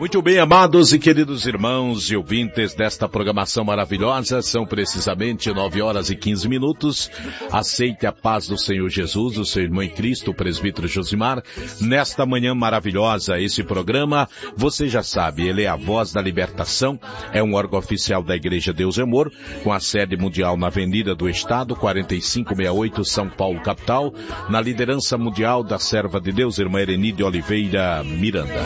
Muito bem, amados e queridos irmãos e ouvintes desta programação maravilhosa, são precisamente 9h15. Aceite a paz do Senhor Jesus, o seu irmão em Cristo, o presbítero Josimar. Nesta manhã maravilhosa, esse programa, você já sabe, ele é a voz da libertação, é um órgão oficial da Igreja Deus e Amor, com a sede mundial na Avenida do Estado, 4568, São Paulo, capital, na liderança mundial da serva de Deus, irmã Erenide Oliveira Miranda.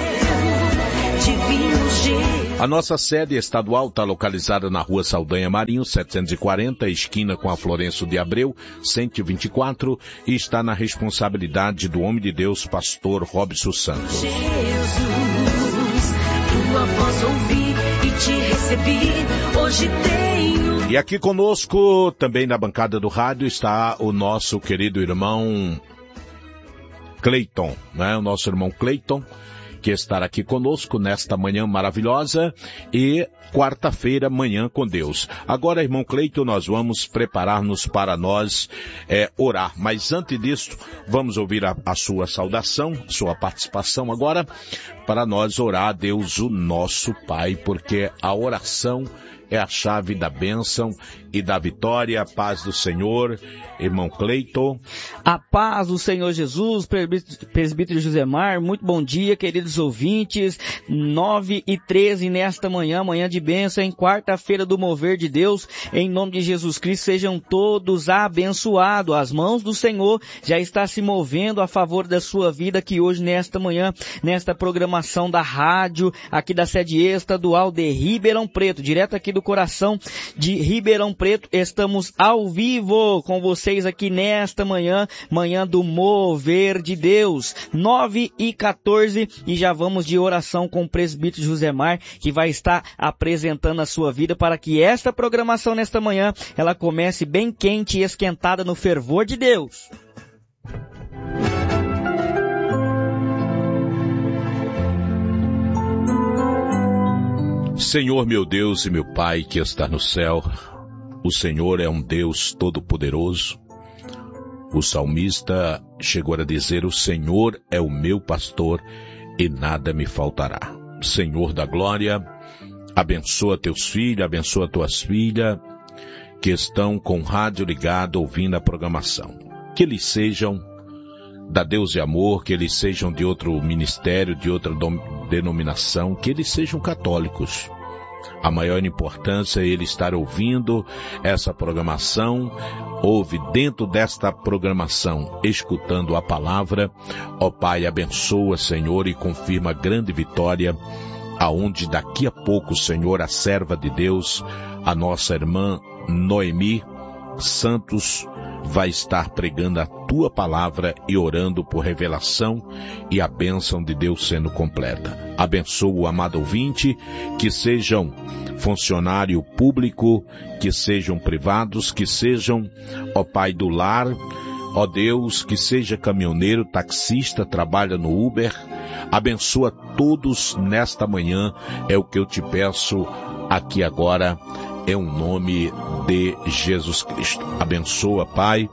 A nossa sede estadual está localizada na Rua Saldanha Marinho, 740, esquina com a Florencio de Abreu, 124, e está na responsabilidade do homem de Deus, pastor Robson Santos. Jesus, tua voz ouvi e te recebi, hoje tenho... E aqui conosco, também na bancada do rádio, está o nosso querido irmão Cleiton, né? O nosso irmão Cleiton, que estará aqui conosco nesta manhã maravilhosa e quarta-feira, manhã com Deus. Agora, irmão Cleiton, nós vamos preparar-nos para nós orar. Mas antes disso, vamos ouvir a sua saudação, sua participação agora, para nós orar a Deus, o nosso Pai, porque a oração é a chave da bênção e da vitória. A paz do Senhor, irmão Cleiton. A paz do Senhor Jesus, presbítero Josemar, muito bom dia, queridos ouvintes. 9h13 nesta manhã, manhã de bênção, em quarta-feira do mover de Deus, em nome de Jesus Cristo, sejam todos abençoados. As mãos do Senhor já está se movendo a favor da sua vida, que hoje, nesta manhã, nesta programação da rádio, aqui da sede estadual de Ribeirão Preto, direto aqui do coração de Ribeirão Preto, estamos ao vivo com vocês aqui nesta manhã, manhã do mover de Deus, 9h14, e já vamos de oração com o presbítero Josemar, que vai estar apresentando a sua vida para que esta programação nesta manhã, ela comece bem quente e esquentada no fervor de Deus. Senhor, meu Deus e meu Pai que está no céu, o Senhor é um Deus todo-poderoso. O salmista chegou a dizer: o Senhor é o meu pastor e nada me faltará. Senhor da glória, abençoa teus filhos, abençoa tuas filhas que estão com o rádio ligado ouvindo a programação. Que eles sejam da Deus e Amor, que eles sejam de outro ministério, de outra denominação, que eles sejam católicos. A maior importância é ele estar ouvindo essa programação, ouve dentro desta programação, escutando a palavra. Ó Pai, abençoa, Senhor, e confirma a grande vitória, aonde daqui a pouco, Senhor, a serva de Deus, a nossa irmã Noemi Santos, vai estar pregando a tua palavra e orando por revelação e a bênção de Deus sendo completa. Abençoa o amado ouvinte, que sejam funcionário público, que sejam privados, que sejam, ó Pai, do lar, ó Deus, que seja caminhoneiro, taxista, trabalha no Uber. Abençoa todos nesta manhã, é o que eu te peço aqui agora, é o nome de Jesus Cristo. Abençoa, Pai,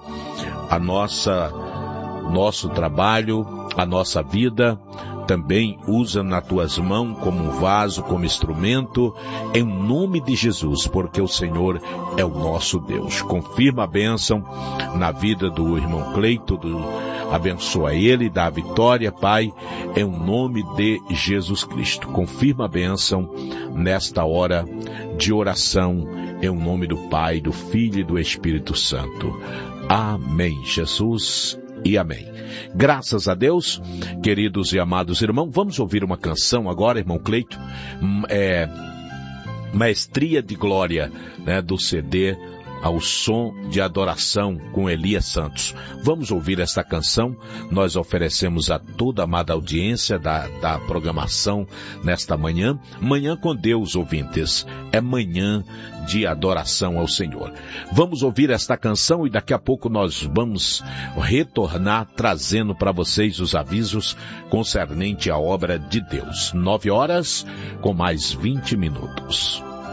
nosso trabalho, a nossa vida. Também usa nas tuas mãos como um vaso, como instrumento, em nome de Jesus, porque o Senhor é o nosso Deus. Confirma a bênção na vida do irmão Cleiton, abençoa ele, dá a vitória, Pai, em nome de Jesus Cristo. Confirma a bênção nesta hora de oração, em nome do Pai, do Filho e do Espírito Santo. Amém, Jesus, e amém. Graças a Deus, queridos e amados irmãos, vamos ouvir uma canção agora, irmão Cleiton, Maestria de Glória, né, do CD Ao Som de Adoração, com Elias Santos. Vamos ouvir esta canção. Nós oferecemos a toda a amada audiência da programação nesta manhã. Manhã com Deus, ouvintes. É manhã de adoração ao Senhor. Vamos ouvir esta canção e daqui a pouco nós vamos retornar trazendo para vocês os avisos concernente à obra de Deus. 9h com mais 20 minutos.